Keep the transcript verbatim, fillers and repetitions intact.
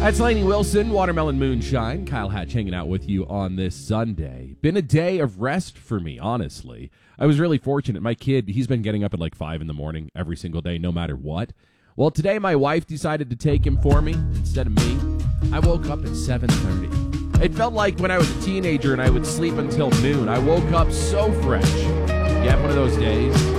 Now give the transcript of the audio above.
That's Lainey Wilson, Watermelon Moonshine. Kyle Hatch hanging out with you on this Sunday. Been a day of rest for me, honestly. I was really fortunate. My kid, he's been getting up at like five in the morning every single day, no matter what. Well, today my wife decided to take him for me instead of me. I woke up at seven thirty. It felt like when I was a teenager and I would sleep until noon. I woke up so fresh. You have one of those days?